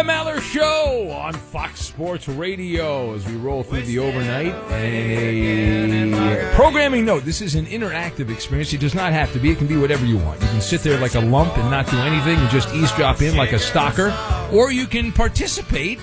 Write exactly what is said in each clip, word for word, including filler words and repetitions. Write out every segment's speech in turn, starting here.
Ben Maller Show on Fox Sports Radio as we roll through the overnight. And a programming note, this is an interactive experience. It does not have to be. It can be whatever you want. You can sit there like a lump and not do anything and just eavesdrop in like a stalker. Or you can participate,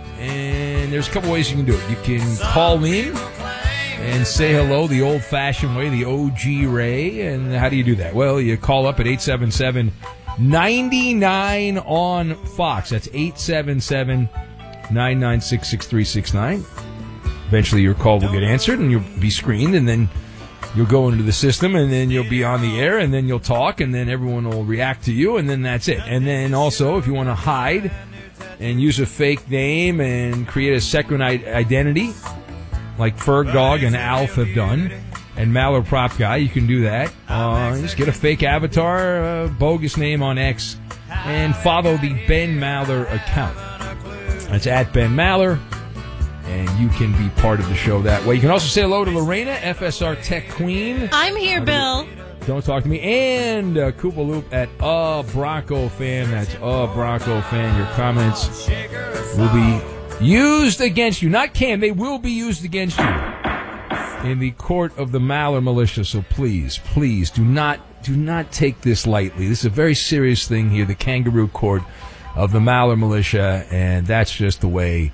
and there's a couple ways you can do it. You can call in and say hello the old-fashioned way, the O G Ray. And how do you do that? Well, you call up at eight seven seven, nine nine on Fox. That's eight seven seven, nine nine six, six three six nine. Eventually your call will get answered, and you'll be screened, and then you'll go into the system, and then you'll be on the air, and then you'll talk, and then everyone will react to you, and then that's it. And then also, if you want to hide and use a fake name and create a second identity, like Ferg Dog and Alf have done, and Maller Prop Guy, you can do that. Uh, just get a fake avatar, uh, bogus name on X, and follow the Ben Maller account. That's at Ben Maller, and you can be part of the show that way. You can also say hello to Lorena, F S R Tech Queen. I'm here, Bill. Don't talk to me. And uh, Koopa Loop at A Bronco Fan. That's A Bronco Fan. Your comments will be used against you. Not can. They will be used against you in the court of the Maller Militia. So please, please do not do not take this lightly. This is a very serious thing here, the kangaroo court of the Maller Militia, and that's just the way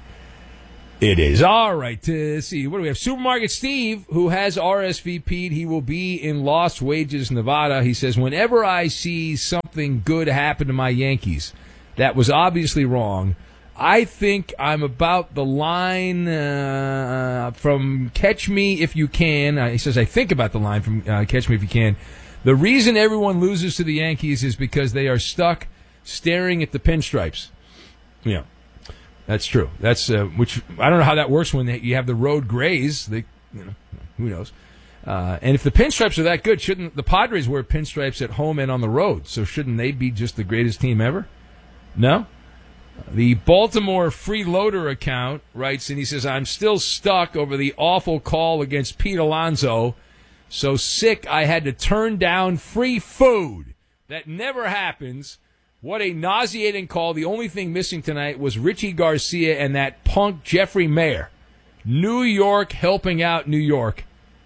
it is. All right, to see, what do we have? Supermarket Steve, who has R S V P'd. He will be in Lost Wages, Nevada. He says, whenever I see something good happen to my Yankees that was obviously wrong, I think I'm about the line uh, from Catch Me If You Can. Uh, he says, I think about the line from uh, Catch Me If You Can. The reason everyone loses to the Yankees is because they are stuck staring at the pinstripes. Yeah, that's true. That's uh, which I don't know how that works when they, you have the road grays. They, you know, who knows? Uh, and if the pinstripes are that good, shouldn't the Padres wear pinstripes at home and on the road? So shouldn't they be just the greatest team ever? No? The Baltimore Freeloader account writes, and he says, I'm still stuck over the awful call against Pete Alonso. So sick I had to turn down free food. That never happens. What a nauseating call. The only thing missing tonight was Richie Garcia and that punk Jeffrey Mayer. New York helping out New York.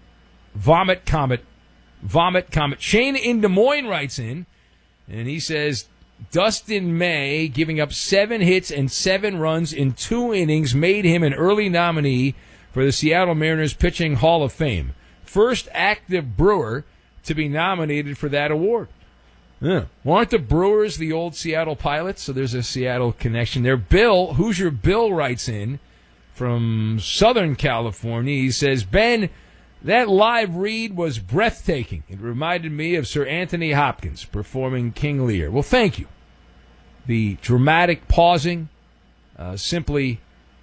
Vomit Comet. Vomit Comet. Shane in Des Moines writes in, and he says, Dustin May giving up seven hits and seven runs in two innings made him an early nominee for the Seattle Mariners Pitching Hall of Fame. First active Brewer to be nominated for that award. Yeah. Well, aren't the Brewers the old Seattle Pilots? So there's a Seattle connection there. Bill, Hoosier Bill writes in from Southern California. He says, Ben, that live read was breathtaking. It reminded me of Sir Anthony Hopkins performing King Lear. Well, thank you. The dramatic pausing, uh, simply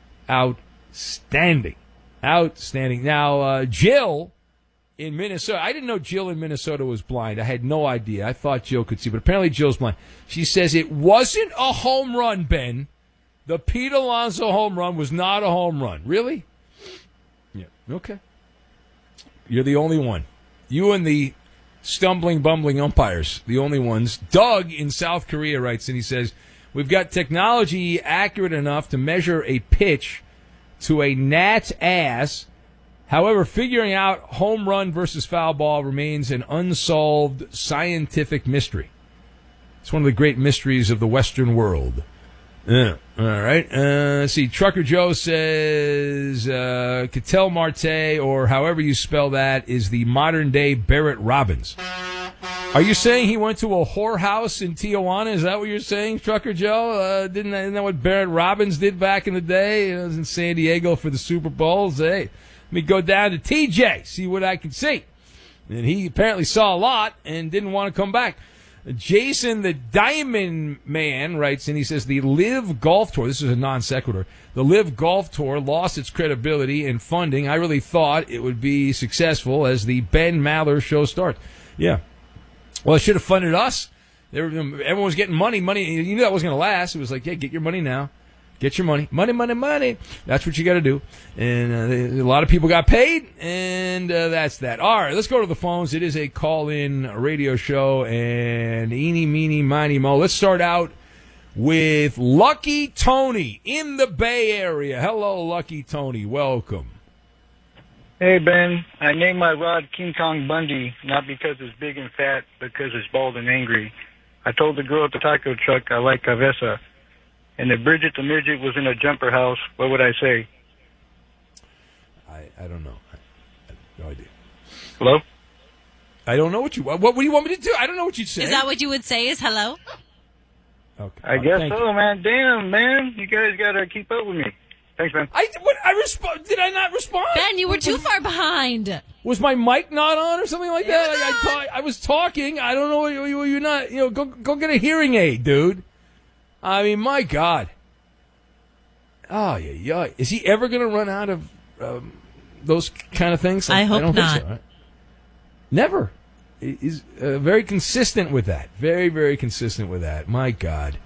outstanding. Outstanding. Now, uh, Jill in Minnesota, I didn't know Jill in Minnesota was blind. I had no idea. I thought Jill could see, but apparently Jill's blind. She says it wasn't a home run, Ben. The Pete Alonso home run was not a home run. Really? Yeah, okay. You're the only one. You and the stumbling, bumbling umpires, the only ones. Doug in South Korea writes, and he says, we've got technology accurate enough to measure a pitch to a gnat's ass. However, figuring out home run versus foul ball remains an unsolved scientific mystery. It's one of the great mysteries of the Western world. Yeah. All right. Uh, let's see. Trucker Joe says uh, Ketel Marte, or however you spell that, is the modern-day Barrett Robbins. Are you saying he went to a whorehouse in Tijuana? Is that what you're saying, Trucker Joe? Uh, didn't isn't that what Barrett Robbins did back in the day? He was in San Diego for the Super Bowls. Hey, let me go down to T J, see what I can see. And he apparently saw a lot and didn't want to come back. Jason the Diamond Man writes, and he says, the Live Golf Tour, this is a non sequitur, the Live Golf Tour lost its credibility and funding. I really thought it would be successful as the Ben Maller show starts. Yeah. Well, it should have funded us. They were, everyone was getting money. Money. You knew that wasn't going to last. It was like, yeah, get your money now. Get your money. Money, money, money. That's what you got to do. And uh, they, a lot of people got paid, and uh, that's that. All right, let's go to the phones. It is a call-in radio show, and eeny, meeny, miny, mo. Let's start out with Lucky Tony in the Bay Area. Hello, Lucky Tony. Welcome. Hey, Ben. I named my rod King Kong Bundy, not because it's big and fat, because it's bald and angry. I told the girl at the taco truck I like Cabeza. And if Bridget the Midget was in a jumper house, what would I say? I, I don't know. I, I have no idea. Hello? I don't know what you what, what do you want me to do? I don't know what you'd say. Is that what you would say is hello? Okay. I Uh, guess thank so, you. man. Damn, man. You guys got to keep up with me. Thanks, man. I, what, I respond. Did I not respond? Ben, you were too far behind. Was my mic not on or something like It that? was Like I, on. ta- I was talking. I don't know. You, you, you're not. You know, go go get a hearing aid, dude. I mean, my God. Oh yeah, yeah. Is he ever going to run out of um, those kind of things? I hope don't not. Think so, right? Never. He- He's uh, very consistent with that. Very, very consistent with that. My God.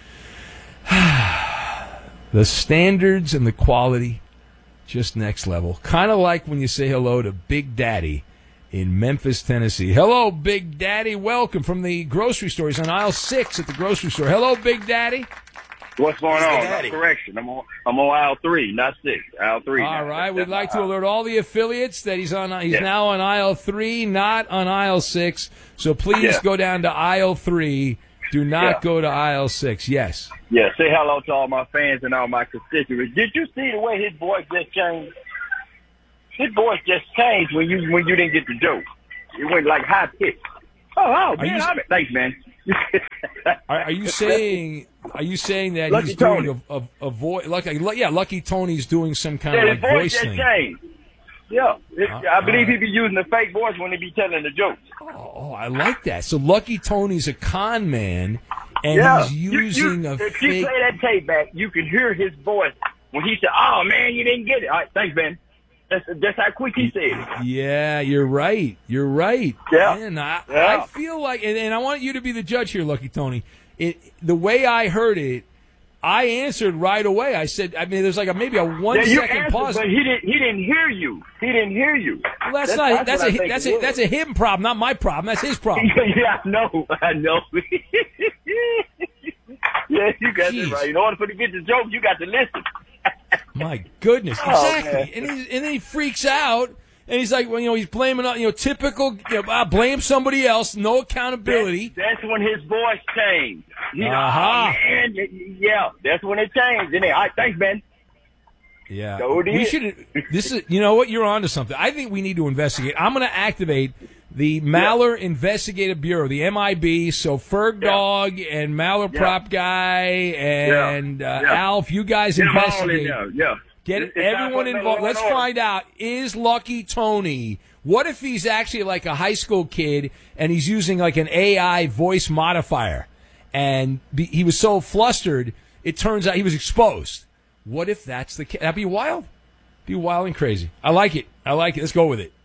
The standards and the quality, just next level. Kind of like when you say hello to Big Daddy in Memphis, Tennessee. Hello, Big Daddy. Welcome from the grocery store. He's on aisle six at the grocery store. Hello, Big Daddy. What's going on? That's correction. I'm on. I'm on aisle three, not six. Aisle three. All now. right. That's We'd like to my aisle. alert all the affiliates that he's on. He's Yeah. now on aisle three, not on aisle six. So please Yeah. go down to aisle three. Do not Yeah. go to aisle six. Yes. Yeah. Say hello to all my fans and all my constituents. Did you see the way his voice just changed? His voice just changed when you when you didn't get the joke. It went like high pitch. Oh, oh man, you- I'm, thanks, man. Are, are you saying? Are you saying that Lucky he's doing Tony. a, a, a voice? Like, yeah, Lucky Tony's doing some kind Yeah, of his like voice voice just thing. changed. Yeah, It- Uh, I believe all right. he be using a fake voice when he be telling the jokes. Oh, I like that. So Lucky Tony's a con man, and Yeah, he's You- using you, a if fake. you play that tape back, you can hear his voice when he said, "Oh man, you didn't get it." All right, thanks, Ben. That's that's how quick he said it. Yeah, you're right. You're right. Yeah. Man, I, Yeah. I feel like, and, and I want you to be the judge here, Lucky Tony. It the way I heard it, I answered right away. I said, I mean, there's like a maybe a one Yeah, you second answered, pause. but he didn't. He didn't hear you. He didn't hear you. Well, that's, not. That's, what I a think that's it a was. that's a him problem, not my problem. That's his problem. yeah, I know. I know. yeah, you got Jeez. it right. In order for to get the joke, you got to listen. My goodness, Oh, exactly. man. And, he, and then he freaks out, and he's like, well, you know, he's blaming, you know, typical, you know, uh, blame somebody else, no accountability. That's, that's when his voice changed. He, Uh-huh. oh, man, yeah, that's when it changed. And then, all right, thanks, Ben. Yeah, So it we is. should. This is, you know what? You're onto something. I think we need to investigate. I'm going to activate the Maller Investigative Bureau, the M I B. So Ferg Yeah. Dog and Maller Yeah. Prop Guy and Yeah. Uh, Yeah. Alf, you guys Get them all in investigate. there. Yeah. Get It's- it's time everyone for involved. law and Let's order. find out, is Lucky Tony, what if he's actually like a high school kid and he's using like an A I voice modifier and be, he was so flustered, it turns out he was exposed. What if that's the case? That'd be wild. Be wild and crazy. I like it. I like it. Let's go with it.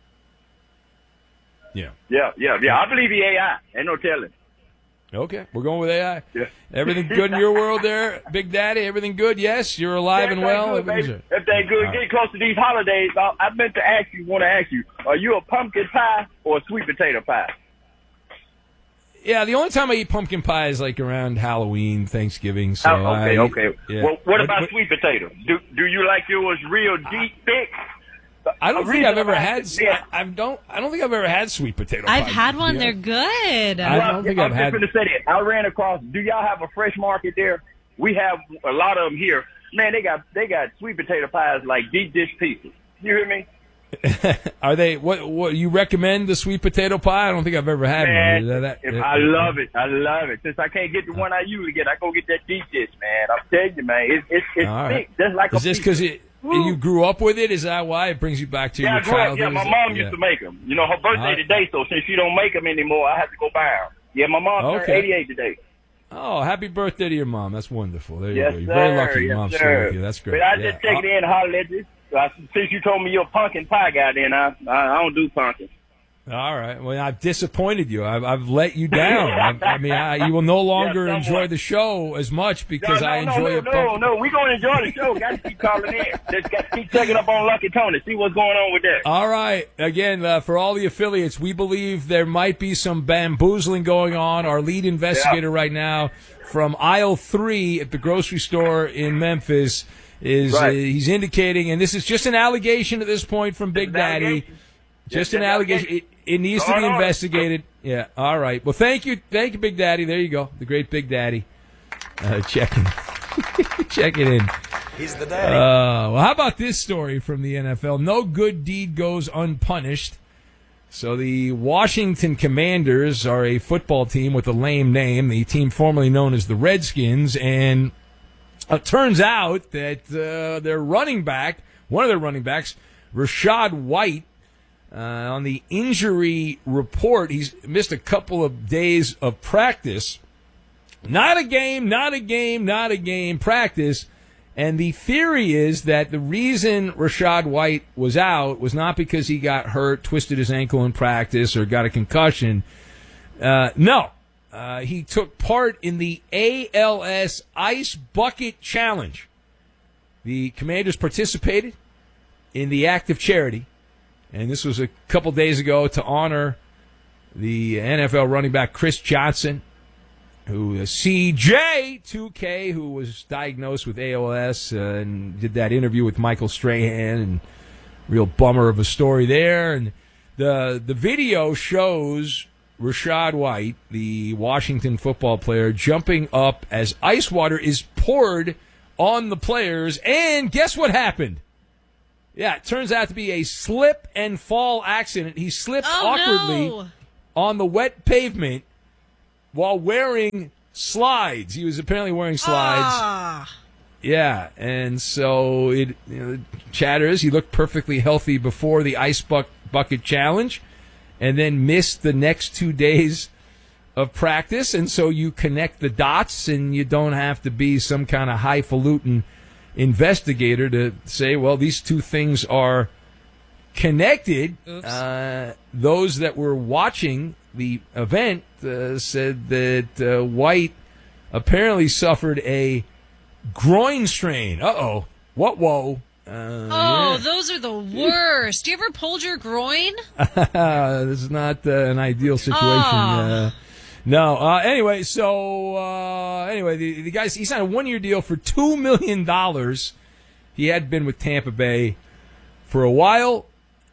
Yeah. Yeah, yeah, yeah. I believe he A I. Ain't no telling. Okay. We're going with A I. Yeah. Everything good in your world there, Big Daddy? Everything good? Yes? You're alive and well? Good, Everything's baby. good. If they good, All right. getting close to these holidays, I, I meant to ask you, want to ask you, are you a pumpkin pie or a sweet potato pie? Yeah, the only time I eat pumpkin pie is like around Halloween, Thanksgiving. So Oh, okay, I, okay. Yeah. Well, what But- about but sweet potato? Do do you like yours real deep, thick? I don't The think I've reason ever I'm had. asking- yeah. I, I don't. I don't think I've ever had sweet potato. I've pie. had one. Yeah. They're good. I Well, don't think I'm I've had- just going to say that. I ran across. Do y'all have a fresh market there? We have a lot of them here. Man, they got they got sweet potato pies like deep dish pieces. You hear me? Are they? What? What? You recommend the sweet potato pie? I don't think I've ever had Man, one. That- that- if I love it. I love it. Since I can't get the one I usually get, I go get that deep dish, man. I'm telling you, man. It's it's, it's All thick, right. just like Is a this pizza. because you grew up with it? Is that why it brings you back to Yeah, your I grew up, childhood? yeah, my Is it- mom yeah. used to make them. You know, her birthday Alright. today, so since she don't make them anymore, I have to go buy them. Yeah, my mom turned Okay. eighty-eight today. Oh, happy birthday to your mom. That's wonderful. There you Yes, go. You're sir. very lucky. Your yes, mom's sir. still with you. That's great. But I Yeah. just take it in and holler at you. So I, since you told me you're a pumpkin pie guy, then I, I I don't do pumpkin. All right. Well, I've disappointed you. I've, I've let you down. I, I mean, I, you will no longer yeah, enjoy the show as much because no, no, I enjoy no, it. No, no, no. We're going to enjoy the show. Got to keep calling in. Just got to keep checking up on Lucky Tony. See what's going on with that. All right. Again, uh, for all the affiliates, we believe there might be some bamboozling going on. Our lead investigator yeah. right now from aisle three at the grocery store in Memphis is right. uh, he's indicating, and this is just an allegation at this point from Big Daddy. Just yeah, an allegation. It, it needs to be investigated. Yeah. All right. Well, thank you, thank you, Big Daddy. There you go, the great Big Daddy. Uh, checking, checking in. He's the daddy. Uh, well, how about this story from the N F L? No good deed goes unpunished. So the Washington Commanders are a football team with a lame name. The team formerly known as the Redskins, and it turns out that uh, their running back, one of their running backs, Rachaad White. Uh, on the injury report, he's missed a couple of days of practice. Not a game, not a game, not a game, practice. And the theory is that the reason Rachaad White was out was not because he got hurt, twisted his ankle in practice, or got a concussion. Uh, no. Uh, he took part in the A L S Ice Bucket Challenge. The Commanders participated in the act of charity. And this was a couple days ago to honor the N F L running back Chris Johnson, who uh, C J two K, who was diagnosed with A L S uh, and did that interview with Michael Strahan, and real bummer of a story there. And the the video shows Rachaad White, the Washington football player, jumping up as ice water is poured on the players. And guess what happened? Yeah, it turns out to be a slip and fall accident. He slipped oh, awkwardly no. on the wet pavement while wearing slides. He was apparently wearing slides. Ah. Yeah, and so it you know, chatters. He looked perfectly healthy before the Ice buck, Bucket Challenge and then missed the next two days of practice. And so you connect the dots, and you don't have to be some kind of highfalutin investigator to say, well, these two things are connected. Uh, those that were watching the event uh, said that uh, White apparently suffered a groin strain. Uh-oh. What, whoa. Uh, oh, yeah. Those are the worst. You ever pulled your groin? This is not uh, an ideal situation. Oh. Uh, No. Uh, anyway, so uh, anyway, the, the guy, he signed a one-year deal for two million dollars. He had been with Tampa Bay for a while,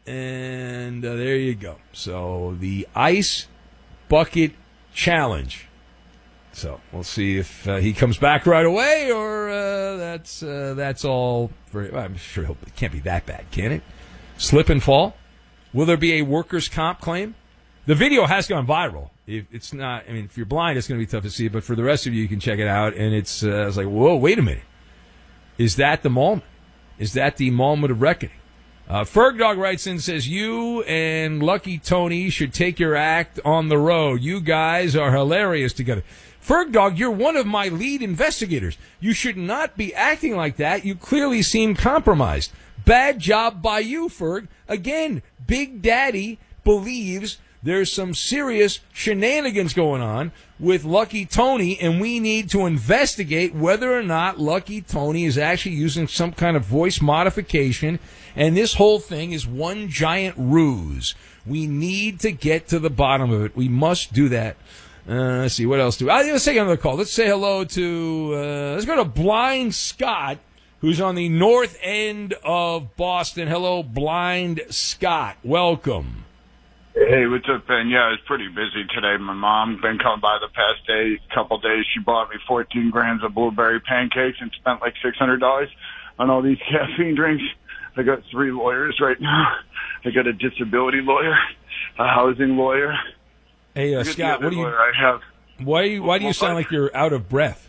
and uh, there you go. So the Ice Bucket Challenge. So we'll see if uh, he comes back right away, or uh, that's uh, that's all. For, well, I'm sure he'll, it can't be that bad, can it? Slip and fall. Will there be a workers' comp claim? The video has gone viral. If it's not, I mean, if you're blind, it's going to be tough to see. But for the rest of you, you can check it out. And it's, uh, it's like, whoa, wait a minute. Is that the moment? Is that the moment of reckoning? Uh, Ferg Dog writes in and says, you and Lucky Tony should take your act on the road. You guys are hilarious together. Ferg Dog, you're one of my lead investigators. You should not be acting like that. You clearly seem compromised. Bad job by you, Ferg. Again, Big Daddy believes there's some serious shenanigans going on with Lucky Tony, and we need to investigate whether or not Lucky Tony is actually using some kind of voice modification, and this whole thing is one giant ruse. We need to get to the bottom of it. We must do that. Uh, let's see, what else do we... Uh, let's take another call. Let's say hello to... Uh, let's go to Blind Scott, who's on the north end of Boston. Hello, Blind Scott. Welcome. Hey, what's up, Ben? Yeah, it's pretty busy today. My mom been coming by the past day, couple days. She bought me fourteen grams of blueberry pancakes and spent like six hundred dollars on all these caffeine drinks. I got three lawyers right now. I got a disability lawyer, a housing lawyer. Hey, uh, Scott, what do you? I have. Why? Why do you sound like you're out of breath?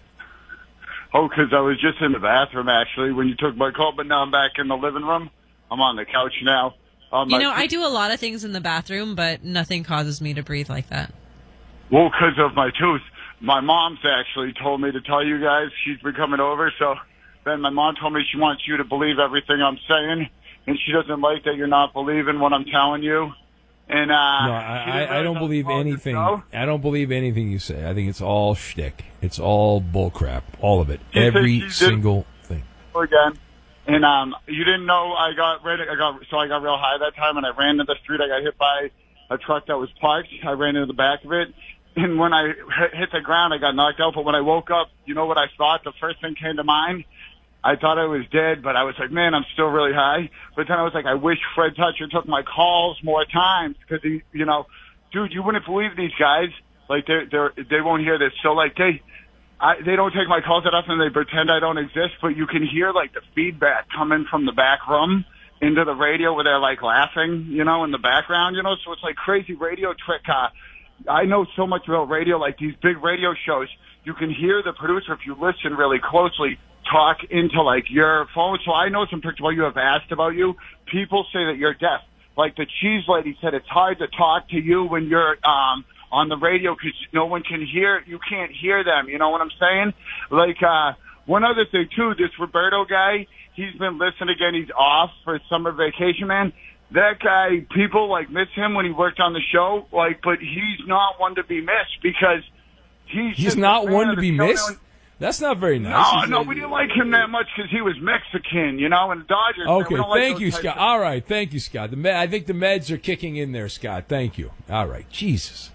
Oh, because I was just in the bathroom actually when you took my call, but now I'm back in the living room. I'm on the couch now. Um, you know, I do a lot of things in the bathroom, but nothing causes me to breathe like that. Well, because of my tooth. My mom's actually told me to tell you guys she's been coming over. So then my mom told me she wants you to believe everything I'm saying, and she doesn't like that you're not believing what I'm telling you. And uh, No, I, I, I don't believe anything. I don't believe anything you say. I think it's all shtick. It's all bullcrap. All of it. She Every said she single thing. Again, and um, you didn't know I got ready. I got so I got real high that time, and I ran into the street. I got hit by a truck that was parked. I ran into the back of it, and when I hit the ground, I got knocked out. But when I woke up, you know what I thought? The first thing came to mind. I thought I was dead, but I was like, man, I'm still really high. But then I was like, I wish Fred Toucher took my calls more times because he, you know, dude, you wouldn't believe these guys. Like they they they won't hear this. So like they, I they don't take my calls that often. They pretend I don't exist, but you can hear like the feedback coming from the back room into the radio where they're like laughing, you know, in the background, you know. So it's like crazy radio trick. Uh, I know so much about radio, like these big radio shows. You can hear the producer if you listen really closely. Talk into like your phone. So I know some people you have asked about you. People say that you're deaf. Like the cheese lady said, it's hard to talk to you when you're um on the radio because no one can hear. You can't hear them. You know what I'm saying? Like uh one other thing too. This Roberto guy, he's been listening again. He's off for summer vacation, man. That guy, people like miss him when he worked on the show. Like, but he's not one to be missed because he's he's not one to be missed. Now. That's not very nice. No, He's no, a, we didn't like him that much because he was Mexican, you know, and the Dodgers. Okay, man, thank like you, Scott. Of- All right, thank you, Scott. The med- I think the meds are kicking in there, Scott. Thank you. All right, Jesus.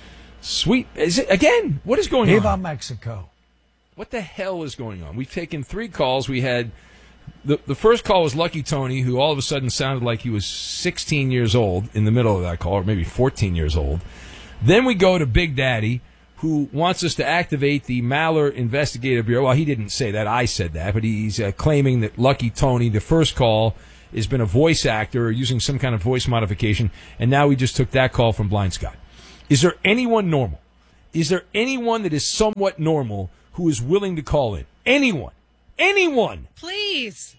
Sweet. Is it again? What is going Viva on? Mexico. What the hell is going on? We've taken three calls. We had the the first call was Lucky Tony, who all of a sudden sounded like he was sixteen years old in the middle of that call, or maybe fourteen years old. Then we go to Big Daddy, who wants us to activate the Maller Investigative Bureau. Well, he didn't say that. I said that. But he's uh, claiming that Lucky Tony, the first call, has been a voice actor or using some kind of voice modification. And now we just took that call from Blind Scott. Is there anyone normal? Is there anyone that is somewhat normal who is willing to call in? Anyone? Anyone? Please.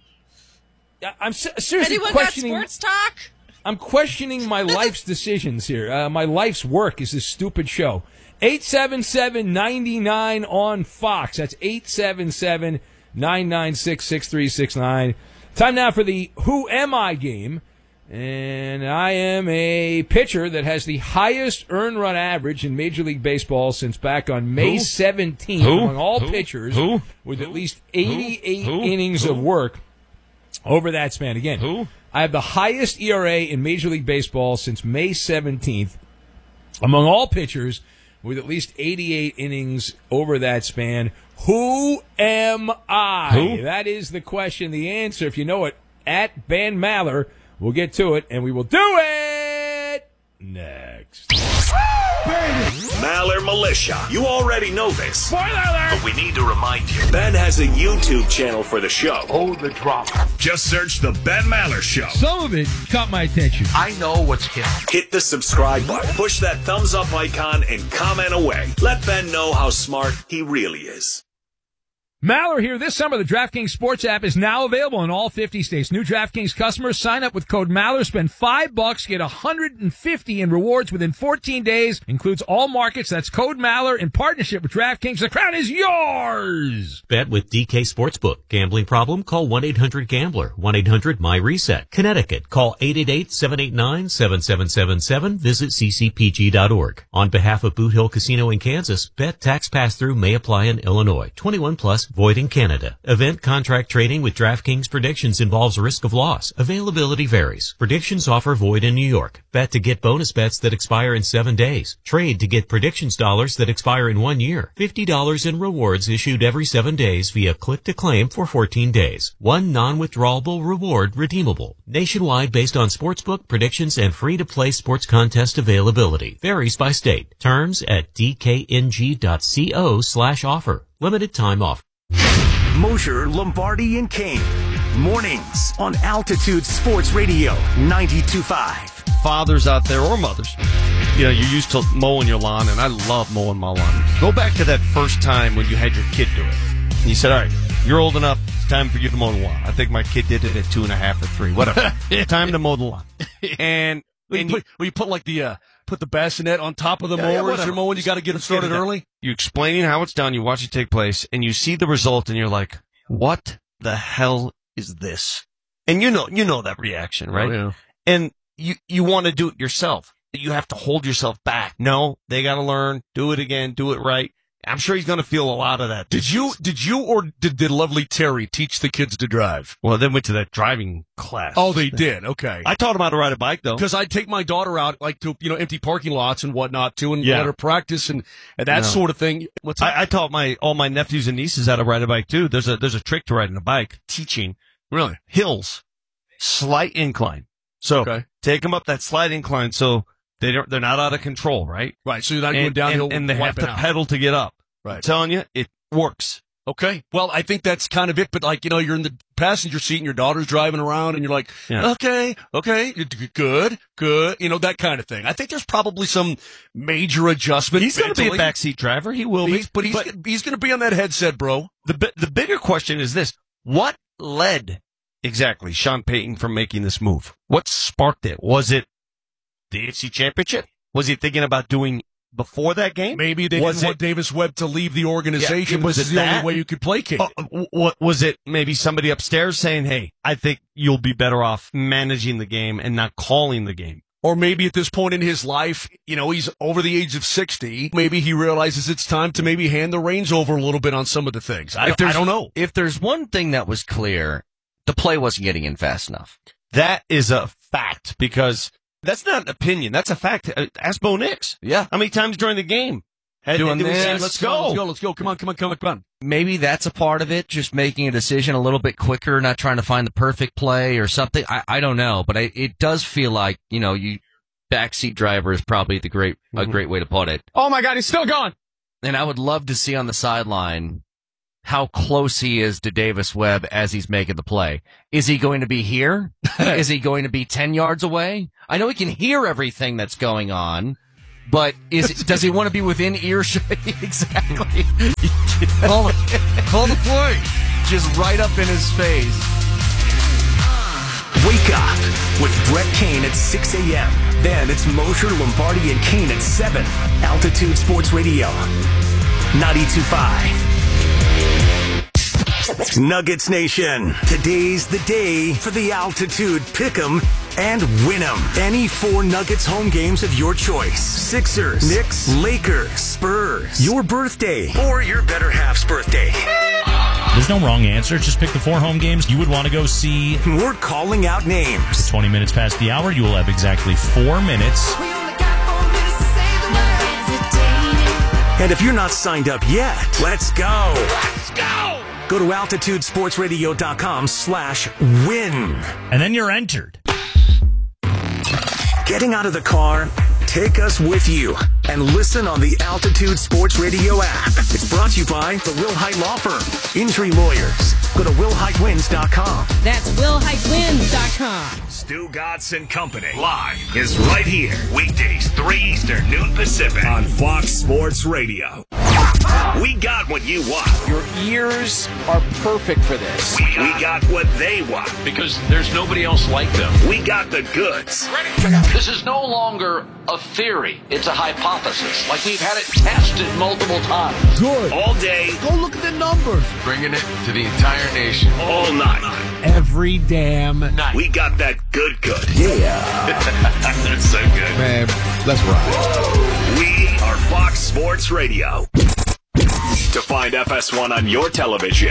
I- I'm se- seriously Anyone questioning. got sports talk? I'm questioning my life's decisions here. Uh, my life's work is this stupid show. eight seven seven, nine nine on Fox. That's eight seven seven, nine nine six, six three six nine. Time now for the Who Am I game. And I am a pitcher that has the highest earned run average in Major League Baseball since back on May Who? seventeenth Who? among all Who? pitchers Who? with Who? at least eighty-eight Who? innings Who? of work over that span. Again, Who? I have the highest E R A in Major League Baseball since May seventeenth among all pitchers with at least eighty-eight innings over that span. Who am I? Who? That is the question. The answer, if you know it, at Ben Maller. We'll get to it, and we will do it next. Maller Militia. You already know this. Spoiler alert! But we need to remind you. Ben has a YouTube channel for the show. Oh, the drama. Just search The Ben Maller Show. Some of it caught my attention. I know what's killing. Hit the subscribe button. Push that thumbs up icon and comment away. Let Ben know how smart he really is. Maller here. This summer, the DraftKings Sports app is now available in all fifty states. New DraftKings customers sign up with code Maller, spend five bucks, get one hundred fifty in rewards within fourteen days. Includes all markets. That's code Maller in partnership with DraftKings. The crown is yours. Bet with D K Sportsbook. Gambling problem? Call one eight hundred gambler. one eight hundred my reset. Connecticut. Call eight eight eight, seven eight nine, seven seven seven seven. Visit c c p g dot org. On behalf of Boot Hill Casino in Kansas, bet tax pass-through may apply in Illinois. twenty-one plus. Void in Canada. Event contract trading with DraftKings predictions involves risk of loss. Availability varies. Predictions offer void in New York. Bet to get bonus bets that expire in seven days. Trade to get predictions dollars that expire in one year. fifty dollars in rewards issued every seven days via click to claim for fourteen days. One non-withdrawable reward redeemable. Nationwide based on sportsbook predictions and free-to-play sports contest availability. Varies by state. Terms at d k n g dot co slash offer. Limited time offer. Mosher, Lombardi, and Kane. Mornings on Altitude Sports Radio ninety-two point five. Fathers out there or mothers, you know, you're used to mowing your lawn, and I love mowing my lawn. Go back to that first time when you had your kid do it. And you said, all right, you're old enough. It's time for you to mow the lawn. I think my kid did it at two and a half or three. Whatever. Time to mow the lawn. And, and you, put, well, you put like the, uh, put the bassinet on top of the yeah, mower yeah, as you're mowing. You got to get it started early. You explaining how it's done. You watch it take place, and you see the result, and you're like, what the hell is this? And you know, you know that reaction, right? Oh, yeah. And you, you want to do it yourself. that you have to hold yourself back. No, they got to learn, do it again, do it right. I'm sure he's going to feel a lot of that. Did you, did you, or did, did lovely Terry teach the kids to drive? Well, they went to that driving class. Oh, they did. Okay. I taught them how to ride a bike, though. Because I'd take my daughter out, like, to, you know, empty parking lots and whatnot, too, and Yeah. let her practice and, and that No. sort of thing. What's that? I, I taught my all my nephews and nieces how to ride a bike, too. There's a there's a trick to riding a bike, teaching. Really? Hills, slight incline. So Okay. take them up that slight incline so they don't, they're not out of control, right? Right, so you're not And, going downhill and, and they have wiping to out. pedal to get up. Right. I'm telling you, it works. Okay. Well, I think that's kind of it. But, like, you know, you're in the passenger seat and your daughter's driving around and you're like, Yeah. okay, okay, you're d- good, good. You know, that kind of thing. I think there's probably some major adjustment. He's going to be a mentally. backseat driver. He will He's, be. but he's, he's going to be on that headset, bro. The bi- the bigger question is this: what led exactly Sean Payton from making this move? What sparked it? Was it the A F C Championship? Was he thinking about doing before that game? Maybe they was didn't want it, Davis Webb to leave the organization. Yeah, was This is it the that? only way you could placate it. Uh, what was it? Maybe somebody upstairs saying, "Hey, I think you'll be better off managing the game and not calling the game." Or maybe at this point in his life, you know, he's over the age of sixty. Maybe he realizes it's time to maybe hand the reins over a little bit on some of the things. I, If I there's- don't know. If there's one thing that was clear, the play wasn't getting in fast enough. That is a fact because that's not an opinion. That's a fact. Uh, Ask Bo Nix. Yeah. How many times during the game? Had, Doing did we this. say, Let's go. Let's go. Let's go. Come on. Come on. Come on. Come on. Maybe that's a part of it, just making a decision a little bit quicker, not trying to find the perfect play or something. I, I don't know, but I, it does feel like, you know, you backseat driver is probably the great a Mm-hmm. great way to put it. Oh my God, he's still gone. And I would love to see on the sideline how close he is to Davis Webb as he's making the play. Is he going to be here? Is he going to be ten yards away? I know he can hear everything that's going on, but is does he want to be within earshot? Exactly. call, call the play. Just right up in his face. Wake up with Brett Kane at six a.m. Then it's Mosher, Lombardi, and Kane at seven. Altitude Sports Radio, ninety-two point five. Nuggets Nation. Today's the day for the Altitude Pick'em and Win'em. Any four Nuggets home games of your choice. Sixers, Knicks, Lakers, Spurs. Your birthday or your better half's birthday. There's no wrong answer. Just pick the four home games you would want to go see. We're calling out names. twenty minutes past the hour, you will have exactly four minutes. And if you're not signed up yet, let's go. Let's go. Go to altitudesportsradio.com slash win. And then you're entered. Getting out of the car, take us with you and listen on the Altitude Sports Radio app. It's brought to you by the Will Height Law Firm. Injury lawyers. Go to will height wins dot com. That's will height wins dot com. Stu Godson Company live is right here. Weekdays, three Eastern, noon Pacific on Fox Sports Radio. We got what you want. Your ears are perfect for this. We, we got what they want. Because there's nobody else like them. We got the goods. This is no longer a theory. It's a hypothesis. Like we've had it tested multiple times. Good. All day. Go look at the numbers. Bringing it to the entire nation. All night. Every damn night. We got that good good. Yeah. That's so good. Man, let's ride. We are Fox Sports Radio. To find F S one on your television,